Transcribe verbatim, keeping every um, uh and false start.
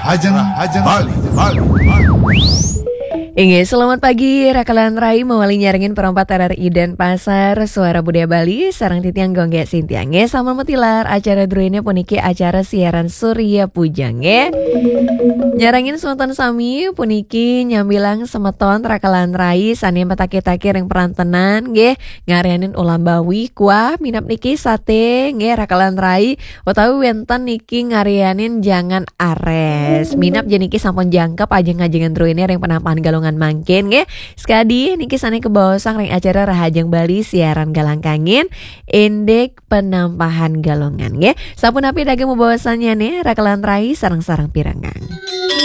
Rahajang Rahajang Bali Bali Bali. Inge, selamat pagi. Rakalan Rai mewali nyaringin perompat R R I dan Pasar Suara Budaya Bali sarang titiang gongge sintiange sama mutilar acara druine puniki acara siaran Surya Pujange. Nyarangin semeton sami puniki nyambilang semeton Rakalan Rai sani matake-take ring perantenan nggih ngarianin ulam bawi kuah minap niki sate nggih Rakalan Rai utawi wenten niki ngarianin jangan ares. Minap jeniki sampun jangkep ajeng-ajengan druine ring penampahan galongan mangkin nggih. Sekadi niki sane kebawasang ring acara Rahajang Bali siaran galang kangin indek penampahan galongan nggih. Sampun api daging membawasannya nih Rakalan Rai sarang-sarang pirangan.